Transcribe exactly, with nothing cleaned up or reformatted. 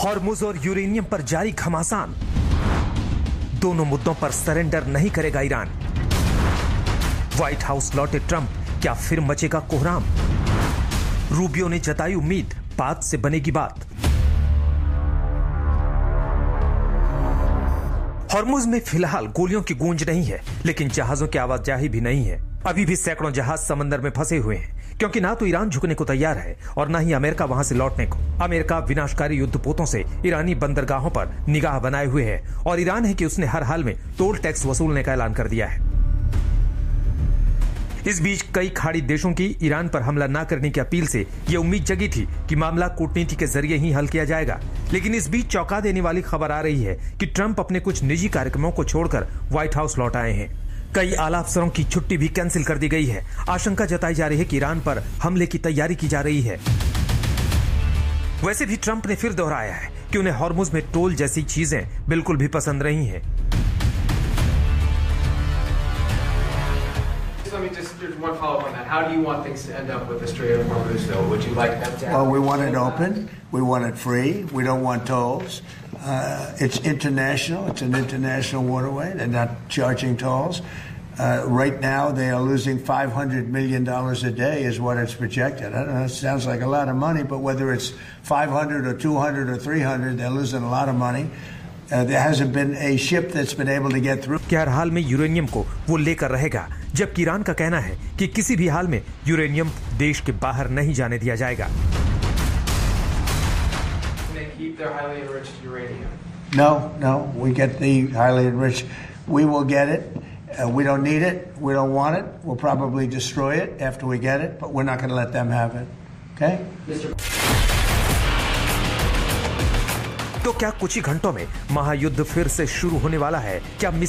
Hormuz और uranium पर जारी घमासान। दोनों मुद्दों पर सरेंडर नहीं करेगा ईरान। व्हाइट हाउस लौटे ट्रंप, क्या फिर मचेगा कोहराम? रूबियो ने जताई उम्मीद, बात से बनेगी बात। हॉर्मुज में फिलहाल गोलियों की गूंज नहीं है, लेकिन जहाजों की आवाजाही भी नहीं है। अभी भी सैकड़ों जहाज समंदर में फंसे हुए हैं, क्योंकि ना तो ईरान झुकने को तैयार है और ना ही अमेरिका वहां से लौटने को। अमेरिका विनाशकारी युद्धपोतों से ईरानी बंदरगाहों पर निगाह बनाए हुए है और ईरान है कि उसने हर हाल में टोल टैक्स वसूलने का ऐलान कर दिया है। इस बीच कई खाड़ी देशों की ईरान पर हमला न करने की अपील से यह उम्मीद जगी थी कि मामला कूटनीति के जरिए ही हल किया जाएगा। लेकिन इस बीच चौंका देने वाली खबर आ रही है कि ट्रंप अपने कुछ निजी कार्यक्रमों को छोड़कर व्हाइट हाउस लौट आए हैं। कई आला अफसरों की छुट्टी भी कैंसिल कर दी गई है। आशंका जताई जा रही है कि ईरान पर हमले की तैयारी की जा रही है। वैसे भी ट्रंप ने फिर दोहराया है कि उन्हें हॉर्मुज में टोल जैसी चीजें बिल्कुल भी पसंद नहीं है। Let me just do one follow-up on that. How do you want things to end up with the Strait of Hormuz, though? Would you like them to? Well, we want it open. We want it free. We don't want tolls. Uh, it's international. It's an international waterway. They're not charging tolls. Uh, right now, they are losing five hundred million dollars a day, is what it's projected. I don't know. It sounds like a lot of money, but whether it's five hundred or two hundred or three hundred, they're losing a lot of money. Uh, there hasn't been a ship that's been able to get through. कि हर हाल में uranium को वो लेकर रहेगा, जबकि Iran का कहना है कि किसी भी हाल में यूरेनियम देश के बाहर नहीं जाने दिया जाएगा। They keep their highly enriched uranium. No, no, we get the highly enriched. We will get it. Uh, we don't need it. We don't want it. We'll probably destroy it after we get it, but we're not going to let them have it. Okay? Mister तो क्या कुछ ही घंटों में महायुद्ध फिर से शुरू होने वाला है? क्या